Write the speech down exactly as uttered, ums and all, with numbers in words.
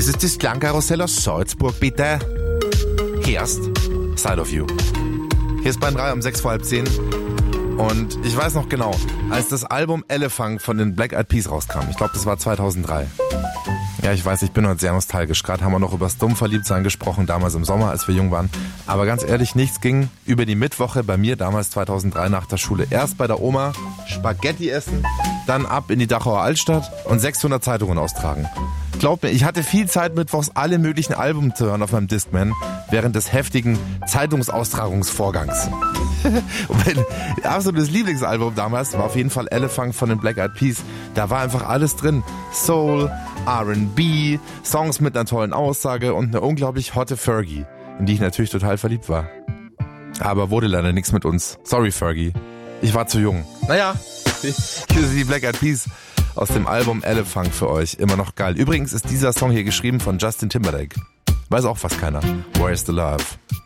Das ist das Klangkarussell aus Salzburg, bitte. Erst Side of You. Hier ist Bayern drei um sechs vor halb zehn. Und ich weiß noch genau, als das Album Elephant von den Black Eyed Peas rauskam, ich glaube, das war zweitausenddrei. Ja, ich weiß, ich bin heute sehr nostalgisch. Gerade haben wir noch über das Dummverliebtsein gesprochen, damals im Sommer, als wir jung waren. Aber ganz ehrlich, nichts ging über die Mittwoche bei mir damals zweitausenddrei nach der Schule. Erst bei der Oma Spaghetti essen, dann ab in die Dachauer Altstadt und sechshundert Zeitungen austragen. Glaubt mir, ich hatte viel Zeit, mittwochs alle möglichen Alben zu hören auf meinem Discman während des heftigen Zeitungsaustragungsvorgangs. Und mein absolutes Lieblingsalbum damals war auf jeden Fall Elephant von den Black Eyed Peas. Da war einfach alles drin. Soul, R and B, Songs mit einer tollen Aussage und eine unglaublich hotte Fergie, in die ich natürlich total verliebt war. Aber wurde leider nichts mit uns. Sorry, Fergie. Ich war zu jung. Naja, hier sind die Black Eyed Peas aus dem Album Elephant für euch. Immer noch geil. Übrigens ist dieser Song hier geschrieben von Justin Timberlake. Weiß auch fast keiner. Where's the Love?